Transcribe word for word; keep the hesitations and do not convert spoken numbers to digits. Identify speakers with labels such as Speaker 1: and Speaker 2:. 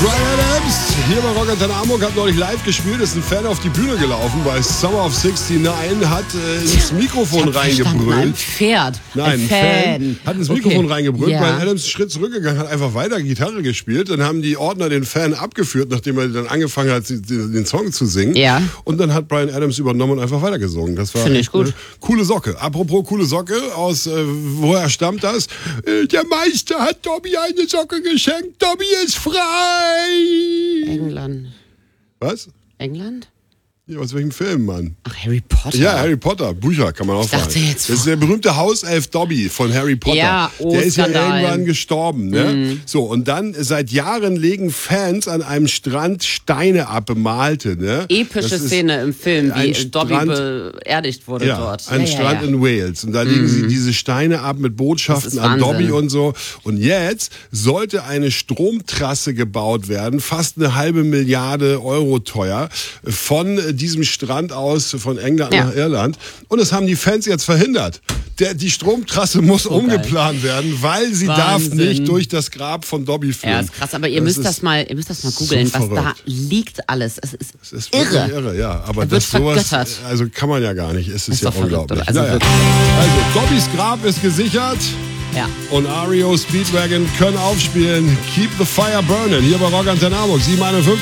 Speaker 1: Bryan Adams, hier bei Rock Antenne Hamburg, hat neulich live gespielt, ist ein Fan auf die Bühne gelaufen, bei Summer of sixty-nine, hat äh, ins Mikrofon reingebrüllt.
Speaker 2: Ein Pferd.
Speaker 1: Nein, ein
Speaker 2: Fan.
Speaker 1: Fan. Hat ins Mikrofon
Speaker 2: okay.
Speaker 1: reingebrüllt,
Speaker 2: ja.
Speaker 1: Bryan Adams ist einen Schritt zurückgegangen, hat einfach weiter Gitarre gespielt, dann haben die Ordner den Fan abgeführt, nachdem er dann angefangen hat, den Song zu singen.
Speaker 2: Ja.
Speaker 1: Und dann hat Bryan Adams übernommen und einfach weitergesungen. Das war
Speaker 2: Finde ich gut.
Speaker 1: Eine coole Socke. Apropos coole Socke, aus äh, woher stammt das? Äh, der Meister hat Dobby eine Socke geschenkt, Dobby ist frei!
Speaker 2: England.
Speaker 1: Was?
Speaker 2: England?
Speaker 1: Ja, aus welchem Film, Mann?
Speaker 2: Ach, Harry Potter.
Speaker 1: Ja, Harry Potter, Bücher kann man auch
Speaker 2: Ich dachte
Speaker 1: sagen.
Speaker 2: jetzt-
Speaker 1: Das ist der berühmte Hauself Dobby von Harry Potter.
Speaker 2: Ja, oh,
Speaker 1: der ist
Speaker 2: Skandal.
Speaker 1: ja irgendwann gestorben, ne?
Speaker 2: Mhm.
Speaker 1: So, und dann seit Jahren legen Fans an einem Strand Steine ab, bemalte, ne?
Speaker 2: Epische
Speaker 1: Das ist
Speaker 2: Szene im Film,
Speaker 1: ein
Speaker 2: wie Dobby
Speaker 1: Strand-
Speaker 2: beerdigt wurde
Speaker 1: Ja,
Speaker 2: dort.
Speaker 1: ein
Speaker 2: ja,
Speaker 1: Strand
Speaker 2: ja, ja.
Speaker 1: in Wales. Und da legen sie diese Steine ab mit
Speaker 2: Das
Speaker 1: Botschaften
Speaker 2: ist
Speaker 1: an
Speaker 2: Wahnsinn.
Speaker 1: Dobby und so. Und jetzt sollte eine Stromtrasse gebaut werden, fast eine halbe Milliarde Euro teuer, von diesem Strand aus, von England
Speaker 2: Ja.
Speaker 1: nach Irland. Und das haben die Fans jetzt verhindert. Der, die Stromtrasse muss umgeplant werden, weil sie darf
Speaker 2: Wahnsinn.
Speaker 1: nicht durch das Grab von Dobby führen.
Speaker 2: Ja, ist krass, aber ihr
Speaker 1: Das
Speaker 2: müsst
Speaker 1: ist
Speaker 2: das mal, ihr müsst das mal
Speaker 1: so
Speaker 2: googeln, was da
Speaker 1: verrückt.
Speaker 2: liegt alles. Es ist,
Speaker 1: Das ist wirklich
Speaker 2: irre.
Speaker 1: irre, ja. Aber
Speaker 2: Er wird
Speaker 1: das sowas,
Speaker 2: vergöttert.
Speaker 1: also kann man ja gar nicht. Es ist,
Speaker 2: Ist
Speaker 1: ja
Speaker 2: doch verrückt,
Speaker 1: unglaublich.
Speaker 2: oder? Also
Speaker 1: naja.
Speaker 2: wirklich.
Speaker 1: Also Dobbys Grab ist gesichert
Speaker 2: Ja.
Speaker 1: und R E O Speedwagon können aufspielen. Keep the fire burning. Hier bei Rock Antenne Hamburg, sieben einundfünfzig.